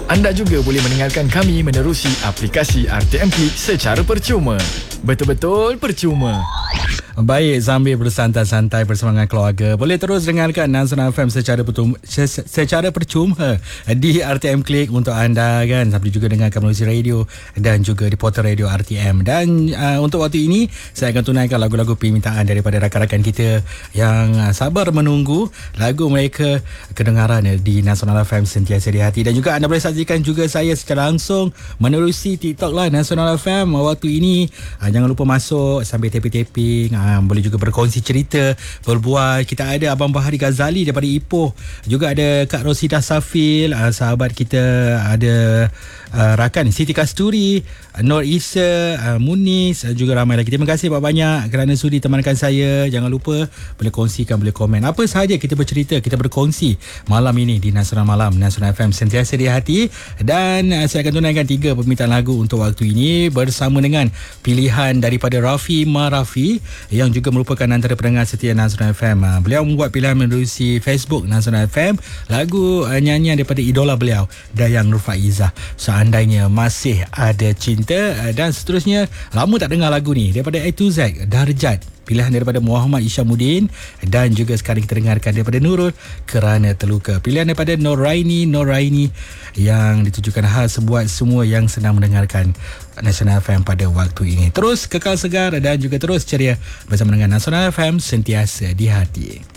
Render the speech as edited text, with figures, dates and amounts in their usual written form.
Anda juga boleh mendengarkan kami menerusi aplikasi RTM Klik secara percuma. Betul-betul percuma. Baik, sambil bersantai-santai bersama dengan keluarga, boleh terus dengarkan Nasional FM secara percuma di RTM Klik untuk anda kan, sambil juga dengarkan melalui radio dan juga di portal radio RTM. Dan untuk waktu ini saya akan tunaikan lagu-lagu permintaan daripada rakan-rakan kita yang sabar menunggu lagu mereka kedengaran di Nasional FM sentiasa di hati. Dan juga anda boleh saksikan juga saya secara langsung menerusi TikTok Live Nasional FM waktu ini. Jangan lupa masuk sambil tapping-tapping. Boleh juga berkongsi cerita, berbual. Kita ada Abang Bahari Ghazali daripada Ipoh, juga ada Kak Rosidah Safil, sahabat kita, ada rakan Siti Kasturi, Nur Isa, Munis, juga ramai lagi. Terima kasih banyak kerana sudi temankan saya. Jangan lupa boleh kongsikan, boleh komen apa sahaja, kita bercerita, kita berkongsi malam ini di Nasional Malam Nasional FM sentiasa di hati. Dan saya akan tunaikan 3 permintaan lagu untuk waktu ini bersama dengan pilihan daripada Rafi Marafi yang juga merupakan antara pendengar setia Nasional FM. Beliau membuat pilihan menerusi Facebook Nasional FM lagu nyanyian daripada idola beliau, Dayang Nurfaizah, Seandainya Masih Ada Cinta. Dan seterusnya, lama tak dengar lagu ni, daripada A to Z, Darjat, pilihan daripada Muhammad Isyamuddin. Dan juga sekarang kita dengarkan daripada Nurul, Kerana Terluka, pilihan daripada Noraini yang ditujukan khas buat semua yang sedang mendengarkan Nasional FM pada waktu ini. Terus kekal segar dan juga terus ceria bersama dengan Nasional FM sentiasa di hati.